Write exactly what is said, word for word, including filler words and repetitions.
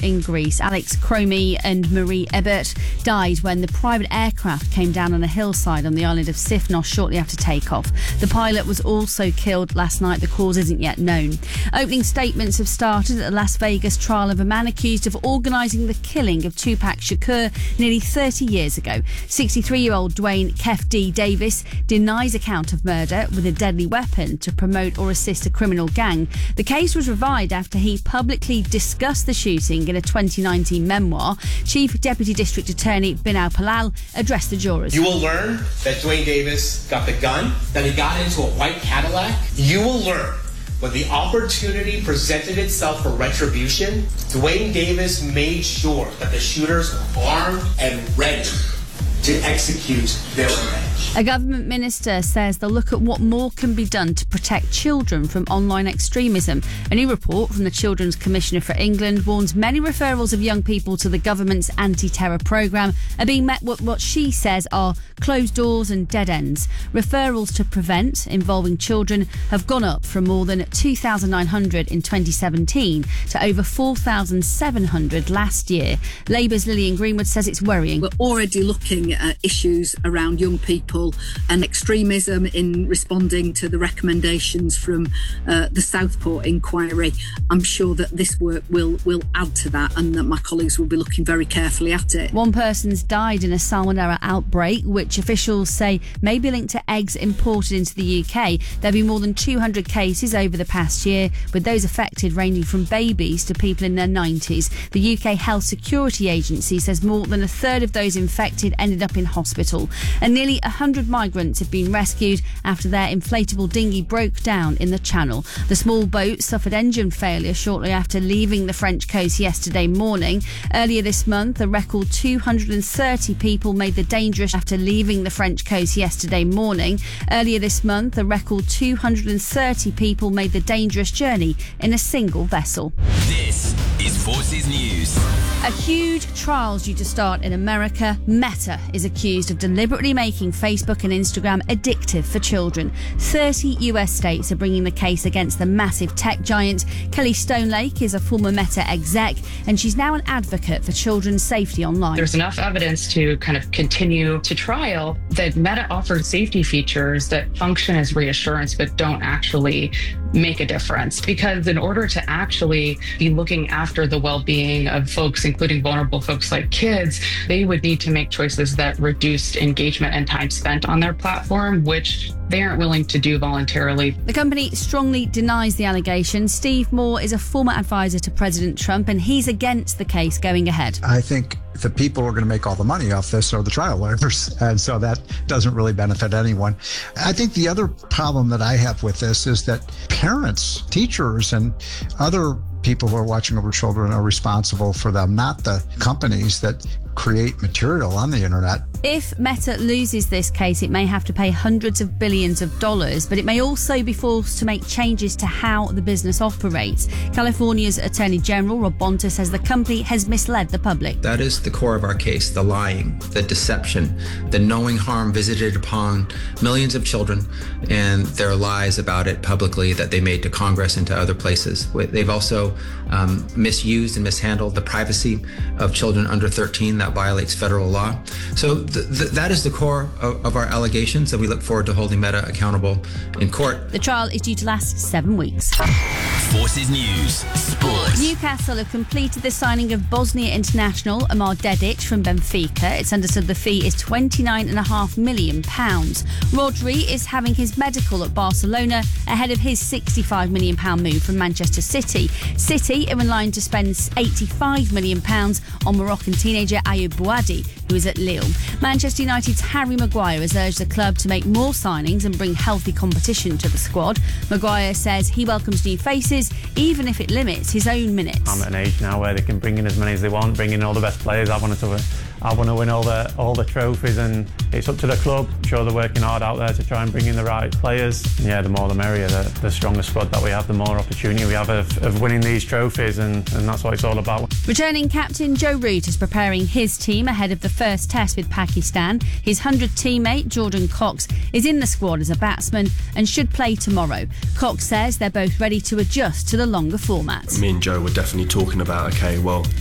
in Greece. Alex Cromie and Marie Ebert died when the private aircraft came down on a hillside on the island of Sifnos shortly after takeoff. The pilot was also killed last night. The cause isn't yet known. Opening statements have started at the Las Vegas trial of a man accused of organising the killing of Tupac Shakur nearly thirty years ago. sixty-three-year-old Dwayne Kef D. Davis denies account of murder with a deadly weapon to promote or assist a criminal gang. The case was revived after he publicly discussed the shooting in a twenty nineteen memoir. Chief Deputy District Attorney Binal Palal addressed the jurors. You will learn that Dwayne Davis got the gun, that he got into a white Cadillac. You will learn when the opportunity presented itself for retribution, Dwayne Davis made sure that the shooters were armed and ready to execute their revenge. A government minister says they'll look at what more can be done to protect children from online extremism. A new report from the Children's Commissioner for England warns many referrals of young people to the government's anti-terror programme are being met with what she says are closed doors and dead ends. Referrals to Prevent involving children have gone up from more than two thousand nine hundred in twenty seventeen to over four thousand seven hundred last year. Labour's Lillian Greenwood says it's worrying. We're already looking at issues around young people and extremism in responding to the recommendations from uh, the Southport inquiry. I'm sure that this work will, will add to that and that my colleagues will be looking very carefully at it. One person's died in a salmonella outbreak, which officials say may be linked to eggs imported into the U K. There have been more than two hundred cases over the past year, with those affected ranging from babies to people in their nineties. The U K Health Security Agency says more than a third of those infected ended up in hospital, and nearly one hundred migrants have been rescued after their inflatable dinghy broke down in the Channel. The small boat suffered engine failure shortly after leaving the French coast yesterday morning. Earlier this month, a record two hundred thirty people made the dangerous after leaving the French coast yesterday morning. Earlier this month, a record two hundred thirty people made the dangerous journey in a single vessel. This is Forces News. A huge trial due to start in America. Meta is accused of deliberately making Facebook and Instagram addictive for children. thirty U S states are bringing the case against the massive tech giant. Kelly Stonelake is a former Meta exec, and she's now an advocate for children's safety online. There's enough evidence to kind of continue to trial that Meta offers safety features that function as reassurance but don't actually make a difference. Because in order to actually be looking after the well-being of folks, including vulnerable folks like kids, they would need to make choices that reduced engagement and time spent on their platform, which they aren't willing to do voluntarily. The company strongly denies the allegation. Steve Moore is a former advisor to President Trump, and he's against the case going ahead. I think the people who are going to make all the money off this are the trial lawyers, and so that doesn't really benefit anyone. I think the other problem that I have with this is that parents, teachers, and other people who are watching over children are responsible for them, not the companies that create material on the internet. If Meta loses this case, it may have to pay hundreds of billions of dollars, but it may also be forced to make changes to how the business operates. California's Attorney General Rob Bonta says the company has misled the public. That is the core of our case, the lying, the deception, the knowing harm visited upon millions of children and their lies about it publicly that they made to Congress and to other places. They've also um, misused and mishandled the privacy of children under thirteen. That violates federal law. So th- th- that is the core of, of our allegations, and we look forward to holding Meta accountable in court. The trial is due to last seven weeks. Forces News Sports. Newcastle have completed the signing of Bosnia international Amar Dedic from Benfica. It's understood the fee is twenty-nine point five million pounds. Rodri is having his medical at Barcelona ahead of his sixty-five million pounds move from Manchester City. City are in line to spend eighty-five million pounds on Moroccan teenager Ayoub Bouadi, who is at Lille. Manchester United's Harry Maguire has urged the club to make more signings and bring healthy competition to the squad. Maguire says he welcomes new faces, even if it limits his own minutes. I'm at an age now where they can bring in as many as they want, bring in all the best players. I want to, I want to win all the all the trophies, and it's up to the club. I'm sure they're working hard out there to try and bring in the right players. And yeah, the more the merrier. The, the stronger squad that we have, the more opportunity we have of, of winning these trophies, and, and that's what it's all about. Returning captain Joe Root is preparing his team ahead of the first test with Pakistan. His one hundred teammate Jordan Cox is in the squad as a batsman and should play tomorrow. Cox says they're both ready to adjust to the longer format. Me and Joe were definitely talking about, okay, well,